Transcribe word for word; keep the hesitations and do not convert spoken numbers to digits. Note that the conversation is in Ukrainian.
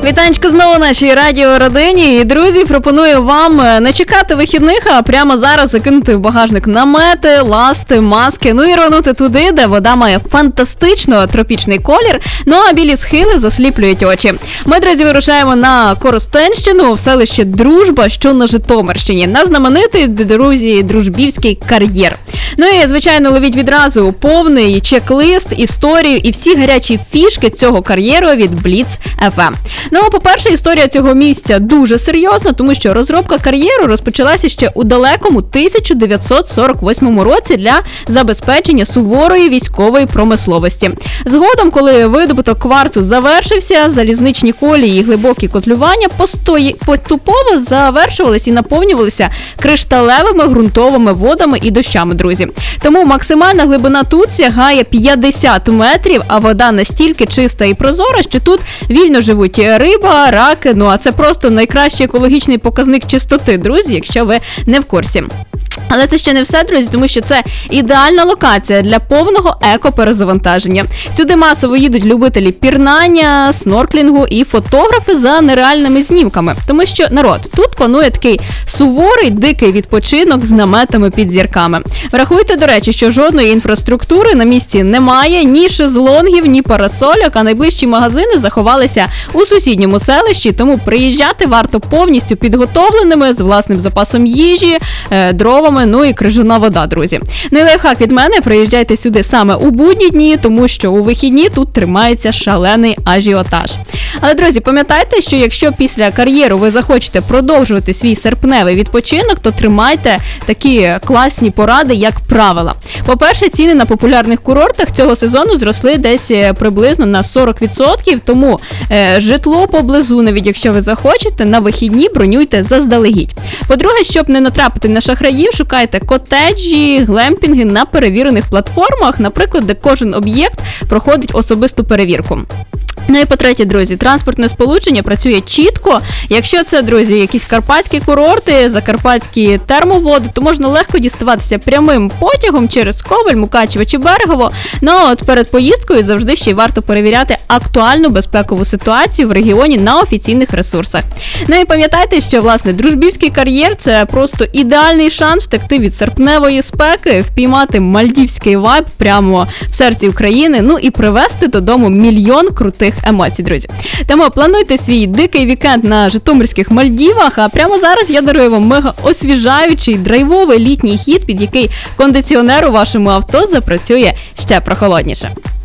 Вітанечко знову нашій радіородині. І, друзі, пропоную вам не чекати вихідних, а прямо зараз закинути в багажник намети, ласти, маски, ну і рванути туди, де вода має фантастично тропічний колір, ну а білі схили засліплюють очі. Ми, друзі, вирушаємо на Коростенщину, в селище Дружба, що на Житомирщині, на знаменитий, друзі, Дружбівський кар'єр. Ну і, звичайно, ловіть відразу повний чек-лист, історію і всі гарячі фішки цього кар'єру від Бліц еф ем. Ну, по-перше, історія цього місця дуже серйозна, тому що розробка кар'єру розпочалася ще у далекому тисяча дев'ятсот сорок восьмому році для забезпечення суворої військової промисловості. Згодом, коли видобуток кварцу завершився, залізничні колії і глибокі котлювання постої... поступово завершувалися і наповнювалися кришталевими ґрунтовими водами і дощами, друзі. Тому максимальна глибина тут сягає п'ятдесят метрів, а вода настільки чиста і прозора, що тут вільно живуть риба, раки, ну а це просто найкращий екологічний показник чистоти, друзі, якщо ви не в курсі. Але це ще не все, друзі, тому що це ідеальна локація для повного еко-перезавантаження. Сюди масово їдуть любителі пірнання, снорклінгу і фотографи за нереальними знімками. Тому що, народ, тут панує такий суворий, дикий відпочинок з наметами під зірками. Врахуйте, до речі, що жодної інфраструктури на місці немає, ні шезлонгів, ні парасольок, а найближчі магазини заховалися у сусідньому селищі, тому приїжджати варто повністю підготовленими, з власним запасом їжі, дровами, ну і крижана вода, друзі. Ну і лайфхак від мене, приїжджайте сюди саме у будні дні, тому що у вихідні тут тримається шалений ажіотаж. Але, друзі, пам'ятайте, що якщо після кар'єру ви захочете продовжувати свій серпневий відпочинок, то тримайте такі класні поради, як правила. По-перше, ціни на популярних курортах цього сезону зросли десь приблизно на сорок відсотків, тому е, житло поблизу, навіть якщо ви захочете, на вихідні бронюйте заздалегідь. По-друге, щоб не натрапити на шахраїв, шукайте котеджі, глемпінги на перевірених платформах, наприклад, де кожен об'єкт проходить особисту перевірку. Ну і по-третє, друзі, транспортне сполучення працює чітко. Якщо це, друзі, якісь карпатські курорти, закарпатські термоводи, то можна легко діставатися прямим потягом через Ковель, Мукачево чи Берегово. Ну а от перед поїздкою завжди ще й варто перевіряти актуальну безпекову ситуацію в регіоні на офіційних ресурсах. Ну і пам'ятайте, що, власне, Дружбівський кар'єр – це просто ідеальний шанс втекти від серпневої спеки, впіймати мальдівський вайб прямо в серці України, ну і привезти додому мільйон крутих емоцій, друзі. Тому плануйте свій дикий вікенд на житомирських Мальдівах, а прямо зараз я дарую вам мега освіжаючий, драйвовий літній хід, під який кондиціонер у вашому авто запрацює ще прохолодніше.